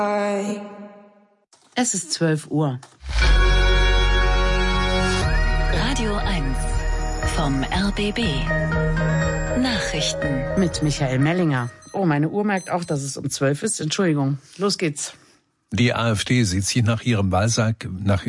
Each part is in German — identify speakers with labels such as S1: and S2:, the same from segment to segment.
S1: Es ist 12 Uhr.
S2: Radio 1 vom RBB. Nachrichten.
S1: Mit Michael Mellinger. Oh, meine Uhr merkt auch, dass es um 12 ist. Entschuldigung. Los geht's.
S3: Die AfD sieht sich nach ihrem Wahlsieg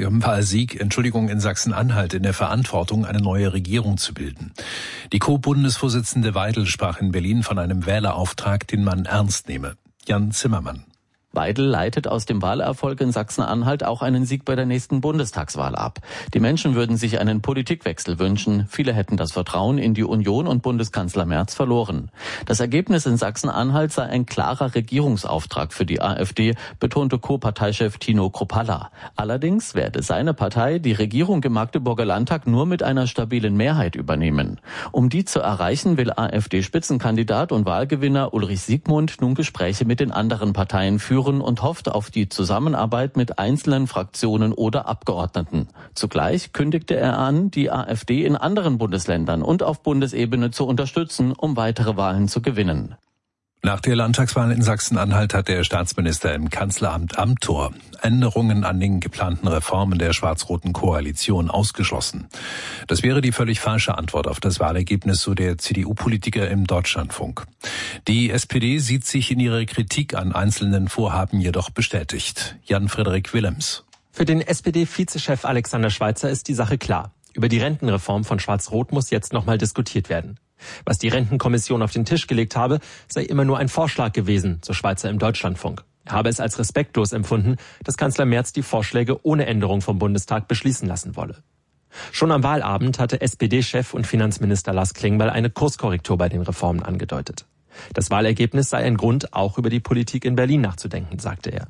S3: in Sachsen-Anhalt in der Verantwortung, eine neue Regierung zu bilden. Die Co-Bundesvorsitzende Weidel sprach in Berlin von einem Wählerauftrag, den man ernst nehme. Jan Zimmermann.
S4: Weidel leitet aus dem Wahlerfolg in Sachsen-Anhalt auch einen Sieg bei der nächsten Bundestagswahl ab. Die Menschen würden sich einen Politikwechsel wünschen. Viele hätten das Vertrauen in die Union und Bundeskanzler Merz verloren. Das Ergebnis in Sachsen-Anhalt sei ein klarer Regierungsauftrag für die AfD, betonte Co-Parteichef Tino Kruppalla. Allerdings werde seine Partei die Regierung im Magdeburger Landtag nur mit einer stabilen Mehrheit übernehmen. Um die zu erreichen, will AfD-Spitzenkandidat und Wahlgewinner Ulrich Siegmund nun Gespräche mit den anderen Parteien führen und hofft auf die Zusammenarbeit mit einzelnen Fraktionen oder Abgeordneten. Zugleich kündigte er an, die AfD in anderen Bundesländern und auf Bundesebene zu unterstützen, um weitere Wahlen zu gewinnen.
S3: Nach der Landtagswahl in Sachsen-Anhalt hat der Staatsminister im Kanzleramt Amthor Änderungen an den geplanten Reformen der schwarz-roten Koalition ausgeschlossen. Das wäre die völlig falsche Antwort auf das Wahlergebnis, so der CDU-Politiker im Deutschlandfunk. Die SPD sieht sich in ihrer Kritik an einzelnen Vorhaben jedoch bestätigt. Jan-Frederik Willems.
S5: Für den SPD-Vizechef Alexander Schweitzer ist die Sache klar. Über die Rentenreform von Schwarz-Rot muss jetzt nochmal diskutiert werden. Was die Rentenkommission auf den Tisch gelegt habe, sei immer nur ein Vorschlag gewesen, so Schweitzer im Deutschlandfunk. Er habe es als respektlos empfunden, dass Kanzler Merz die Vorschläge ohne Änderung vom Bundestag beschließen lassen wolle. Schon am Wahlabend hatte SPD-Chef und Finanzminister Lars Klingbeil eine Kurskorrektur bei den Reformen angedeutet. Das Wahlergebnis sei ein Grund, auch über die Politik in Berlin nachzudenken, sagte er.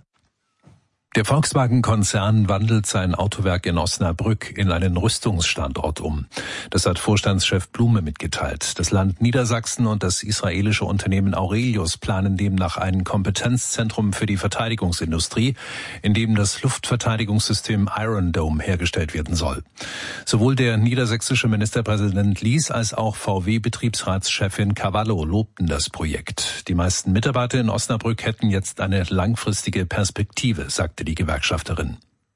S3: Der Volkswagen-Konzern wandelt sein Autowerk in Osnabrück in einen Rüstungsstandort um. Das hat Vorstandschef Blume mitgeteilt. Das Land Niedersachsen und das israelische Unternehmen Aurelius planen demnach ein Kompetenzzentrum für die Verteidigungsindustrie, in dem das Luftverteidigungssystem Iron Dome hergestellt werden soll. Sowohl der niedersächsische Ministerpräsident Lies als auch VW-Betriebsratschefin Cavallo lobten das Projekt. Die meisten Mitarbeiter in Osnabrück hätten jetzt eine langfristige Perspektive, sagte die Gewerkschafterin.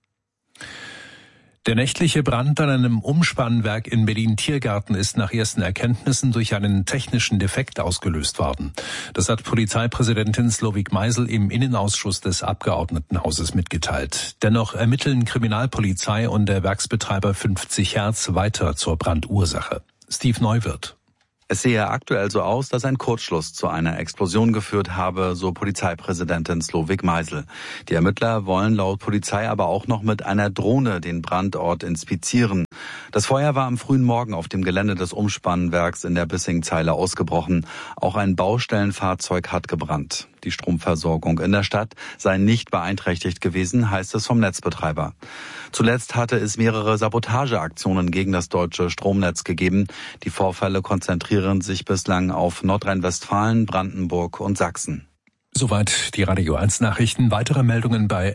S3: Der nächtliche Brand an einem Umspannwerk in Berlin-Tiergarten ist nach ersten Erkenntnissen durch einen technischen Defekt ausgelöst worden. Das hat Polizeipräsidentin Slowik Meisel im Innenausschuss des Abgeordnetenhauses mitgeteilt. Dennoch ermitteln Kriminalpolizei und der Werksbetreiber 50 Hertz weiter zur Brandursache. Steve Neuwirth.
S6: Es sehe aktuell so aus, dass ein Kurzschluss zu einer Explosion geführt habe, so Polizeipräsidentin Slowik Meisel. Die Ermittler wollen laut Polizei aber auch noch mit einer Drohne den Brandort inspizieren. Das Feuer war am frühen Morgen auf dem Gelände des Umspannwerks in der Bissingzeile ausgebrochen. Auch ein Baustellenfahrzeug hat gebrannt. Die Stromversorgung in der Stadt sei nicht beeinträchtigt gewesen, heißt es vom Netzbetreiber. Zuletzt hatte es mehrere Sabotageaktionen gegen das deutsche Stromnetz gegeben. Die Vorfälle konzentrieren sich bislang auf Nordrhein-Westfalen, Brandenburg und Sachsen.
S3: Soweit die Radio 1 Nachrichten. Weitere Meldungen bei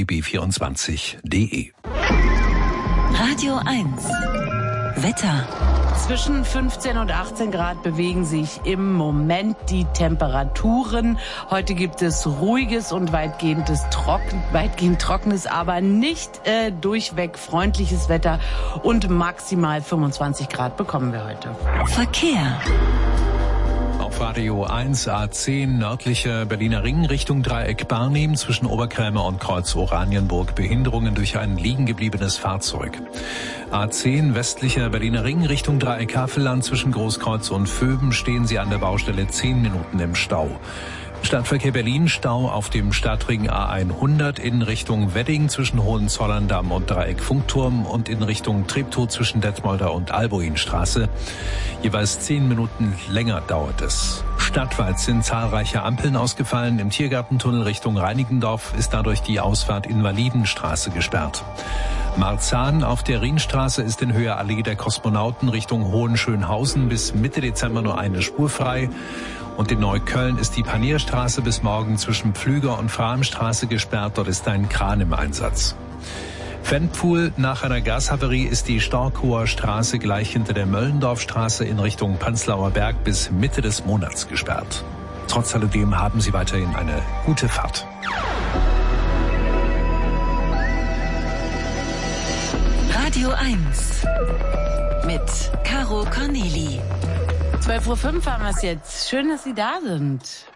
S3: rbb24.de.
S2: Radio 1 Wetter.
S1: Zwischen 15 und 18 Grad bewegen sich im Moment die Temperaturen. Heute gibt es ruhiges und weitgehend trockenes, aber nicht durchweg freundliches Wetter. Und maximal 25 Grad bekommen wir heute.
S2: Verkehr.
S3: Auf Radio 1 A10 nördlicher Berliner Ring Richtung Dreieck Barnim zwischen Oberkrämer und Kreuz Oranienburg Behinderungen durch ein liegen gebliebenes Fahrzeug. A10 westlicher Berliner Ring Richtung Dreieck Havelland zwischen Großkreuz und Vöben stehen Sie an der Baustelle 10 Minuten im Stau. Stadtverkehr Berlin, Stau auf dem Stadtring A100 in Richtung Wedding zwischen Hohenzollern-Damm und Dreieck Funkturm und in Richtung Treptow zwischen Detmolder und Albuinstraße. Jeweils 10 Minuten länger dauert es. Stadtweit sind zahlreiche Ampeln ausgefallen. Im Tiergartentunnel Richtung Reinickendorf ist dadurch die Ausfahrt Invalidenstraße gesperrt. Marzahn auf der Rienstraße ist in Höhe Allee der Kosmonauten Richtung Hohenschönhausen bis Mitte Dezember nur eine Spur frei. Und in Neukölln ist die Panierstraße bis morgen zwischen Pflüger und Frahamstraße gesperrt. Dort ist ein Kran im Einsatz. Ventpfuhl, nach einer Gashaverie ist die Storkower Straße gleich hinter der Möllendorfstraße in Richtung Panzlauer Berg bis Mitte des Monats gesperrt. Trotz alledem haben Sie weiterhin eine gute Fahrt.
S2: Radio 1 mit Caro Corneli.
S1: 12:05 Uhr haben wir es jetzt. Schön, dass Sie da sind.